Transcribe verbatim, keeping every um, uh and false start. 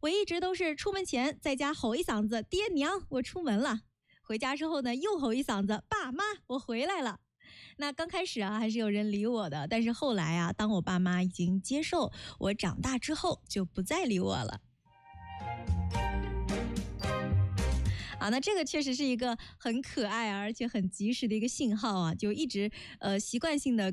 我一直都是出门前在家吼一嗓子爹娘我出门了，回家之后呢又吼一嗓子爸妈我回来了。那刚开始啊还是有人理我的，但是后来啊当我爸妈已经接受我长大之后，就不再理我了。啊，那这个确实是一个很可爱而且很及时的一个信号啊，就一直呃习惯性的